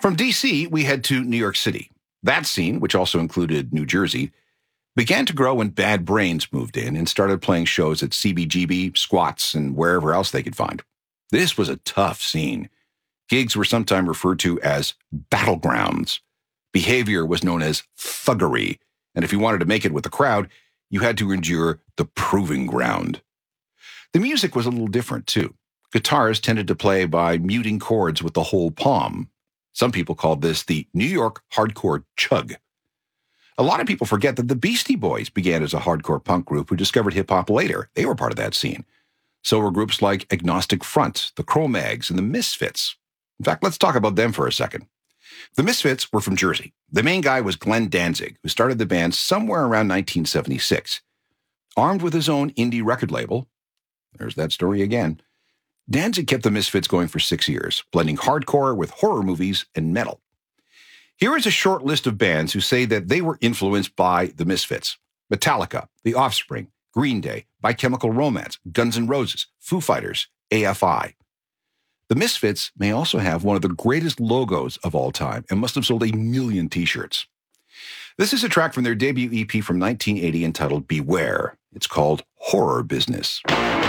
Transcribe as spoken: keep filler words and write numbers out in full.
From D C, we head to New York City. That scene, which also included New Jersey, began to grow when Bad Brains moved in and started playing shows at C B G B, Squats, and wherever else they could find. This was a tough scene. Gigs were sometimes referred to as battlegrounds. Behavior was known as thuggery, and if you wanted to make it with the crowd, you had to endure the proving ground. The music was a little different, too. Guitars tended to play by muting chords with the whole palm. Some people called this the New York hardcore chug. A lot of people forget that the Beastie Boys began as a hardcore punk group who discovered hip-hop later. They were part of that scene. So were groups like Agnostic Front, the Cro-Mags, and the Misfits. In fact, let's talk about them for a second. The Misfits were from Jersey. The main guy was Glenn Danzig, who started the band somewhere around nineteen seventy-six. Armed with his own indie record label, there's that story again, Danzig kept the Misfits going for six years, blending hardcore with horror movies and metal. Here is a short list of bands who say that they were influenced by the Misfits: Metallica, The Offspring, Green Day, By Chemical Romance, Guns N' Roses, Foo Fighters, A F I. The Misfits may also have one of the greatest logos of all time and must have sold a million t-shirts. This is a track from their debut E P from nineteen eighty entitled Beware. It's called Horror Business.